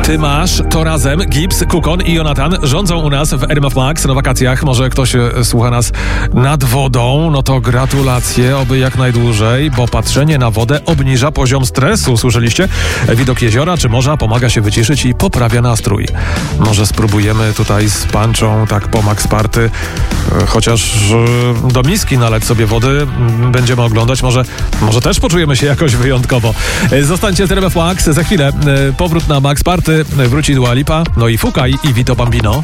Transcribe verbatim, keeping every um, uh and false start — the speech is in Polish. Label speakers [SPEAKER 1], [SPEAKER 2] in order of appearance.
[SPEAKER 1] Ty masz, to razem Gibbs, Kukon i Jonatan rządzą u nas w R M F Max na wakacjach. Może ktoś słucha nas nad wodą, no to gratulacje, oby jak najdłużej, bo patrzenie na wodę obniża poziom stresu. Słyszeliście? Widok jeziora czy morza pomaga się wyciszyć i poprawia nastrój. Może spróbujemy tutaj z Panczą, tak po Max Party, chociaż do miski nalać sobie wody, będziemy oglądać. Może, może też poczujemy się jakoś wyjątkowo. Zostańcie z R M F Max. Za chwilę powrót na Max Party. Wróci Dua Lipa, no i Fukaj i Vito Bambino.